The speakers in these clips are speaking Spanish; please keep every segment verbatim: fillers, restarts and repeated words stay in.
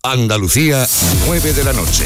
Andalucía, nueve de la noche.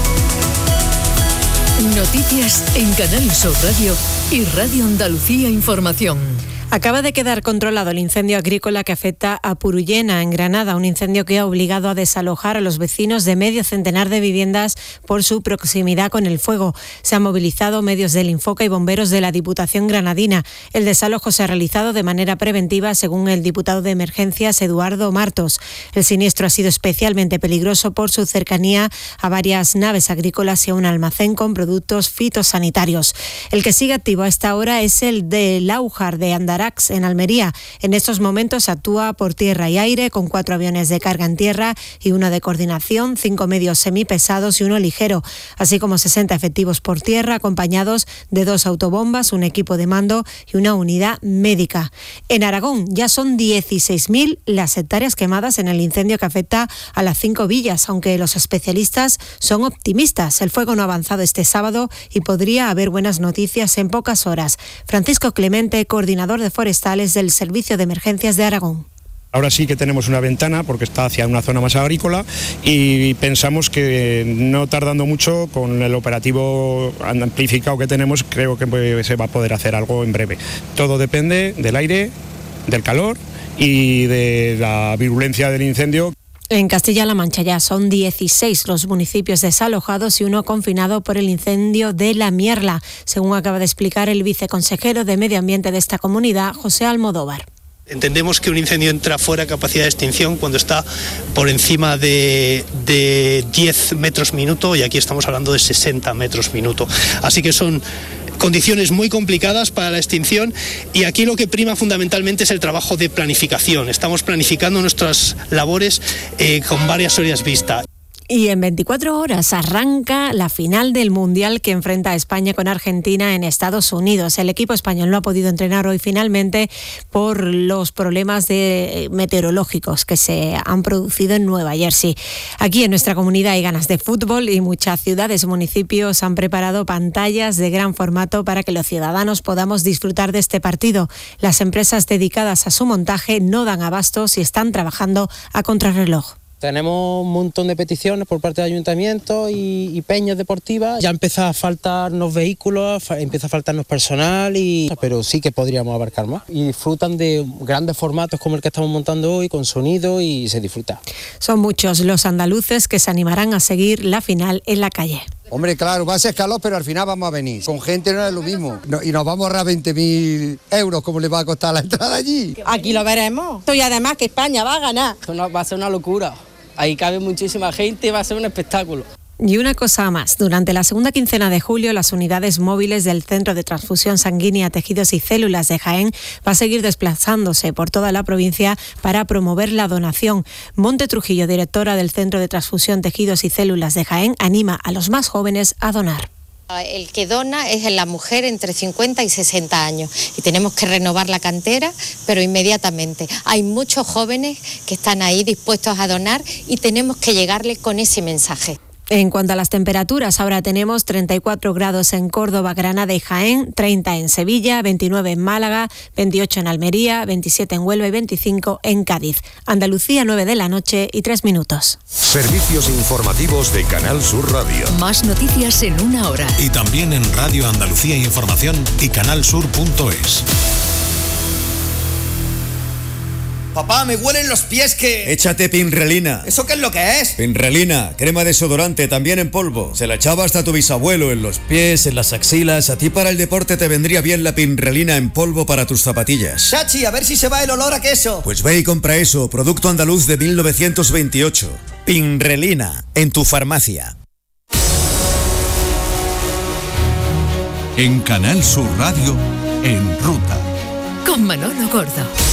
Noticias en Canal Sur Radio y Radio Andalucía Información. Acaba de quedar controlado el incendio agrícola que afecta a Purullena, en Granada, un incendio que ha obligado a desalojar a los vecinos de medio centenar de viviendas por su proximidad con el fuego. Se han movilizado medios del Infoca y bomberos de la Diputación granadina. El desalojo se ha realizado de manera preventiva, según el diputado de Emergencias, Eduardo Martos. El siniestro ha sido especialmente peligroso por su cercanía a varias naves agrícolas y a un almacén con productos fitosanitarios. El que sigue activo a esta hora es el de Laujar de Andarax, en Almería. En estos momentos actúa por tierra y aire con cuatro aviones de carga en tierra y uno de coordinación, cinco medios semipesados y uno ligero, así como sesenta efectivos por tierra acompañados de dos autobombas, un equipo de mando y una unidad médica. En Aragón ya son dieciséis mil las hectáreas quemadas en el incendio que afecta a las cinco villas, aunque los especialistas son optimistas. El fuego no ha avanzado este sábado y podría haber buenas noticias en pocas horas. Francisco Clemente, coordinador de forestales del Servicio de Emergencias de Aragón. Ahora sí que tenemos una ventana porque está hacia una zona más agrícola y pensamos que no tardando mucho con el operativo amplificado que tenemos, creo que se va a poder hacer algo en breve. Todo depende del aire, del calor y de la virulencia del incendio. En Castilla-La Mancha ya son dieciséis los municipios desalojados y uno confinado por el incendio de La Mierla, según acaba de explicar el viceconsejero de Medio Ambiente de esta comunidad, José Almodóvar. Entendemos que un incendio entra fuera de capacidad de extinción cuando está por encima de, de diez metros minuto y aquí estamos hablando de sesenta metros minuto. Así que son condiciones muy complicadas para la extinción y aquí lo que prima fundamentalmente es el trabajo de planificación. Estamos planificando nuestras labores eh, con varias horas vista. Y en veinticuatro horas arranca la final del Mundial que enfrenta a España con Argentina en Estados Unidos. El equipo español no ha podido entrenar hoy finalmente por los problemas de meteorológicos que se han producido en Nueva Jersey. Aquí en nuestra comunidad hay ganas de fútbol y muchas ciudades y municipios han preparado pantallas de gran formato para que los ciudadanos podamos disfrutar de este partido. Las empresas dedicadas a su montaje no dan abastos y están trabajando a contrarreloj. Tenemos un montón de peticiones por parte del ayuntamiento y, y peñas deportivas. Ya empieza a faltarnos vehículos, fa, empieza a faltarnos personal, y, pero sí que podríamos abarcar más. Y disfrutan de grandes formatos como el que estamos montando hoy, con sonido, y se disfruta. Son muchos los andaluces que se animarán a seguir la final en la calle. Hombre, claro, va a ser calor, pero al final vamos a venir. Con gente no es lo mismo. No, y nos vamos a ahorrar veinte mil euros, ¿cómo le va a costar la entrada allí? Aquí lo veremos. Y además que España va a ganar. Esto va a ser una locura. Ahí cabe muchísima gente y va a ser un espectáculo. Y una cosa más, durante la segunda quincena de julio, las unidades móviles del Centro de Transfusión Sanguínea, Tejidos y Células de Jaén va a seguir desplazándose por toda la provincia para promover la donación. Monte Trujillo, directora del Centro de Transfusión, Tejidos y Células de Jaén, anima a los más jóvenes a donar. El que dona es la mujer entre cincuenta y sesenta años y tenemos que renovar la cantera, pero inmediatamente. Hay muchos jóvenes que están ahí dispuestos a donar y tenemos que llegarles con ese mensaje. En cuanto a las temperaturas, ahora tenemos treinta y cuatro grados en Córdoba, Granada y Jaén, treinta en Sevilla, veintinueve en Málaga, veintiocho en Almería, veintisiete en Huelva y veinticinco en Cádiz. Andalucía, nueve de la noche y tres minutos. Servicios informativos de Canal Sur Radio. Más noticias en una hora. Y también en Radio Andalucía Información y canalsur punto es. Papá, me huelen los pies que... Échate Pinrelina. ¿Eso qué es lo que es? Pinrelina, crema desodorante, también en polvo. Se la echaba hasta tu bisabuelo en los pies, en las axilas. A ti para el deporte te vendría bien la Pinrelina en polvo para tus zapatillas. Chachi, a ver si se va el olor a queso. Pues ve y compra eso, producto andaluz de mil novecientos veintiocho. Pinrelina, en tu farmacia. En Canal Sur Radio, En Ruta. Con Manolo Gordo.